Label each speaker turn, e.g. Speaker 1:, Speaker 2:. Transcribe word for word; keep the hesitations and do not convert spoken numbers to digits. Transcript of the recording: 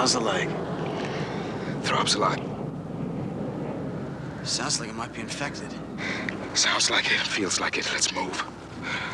Speaker 1: How's the leg?
Speaker 2: Throbs a lot.
Speaker 1: Sounds like it might be infected.
Speaker 2: Sounds like it. Feels like it. Let's move.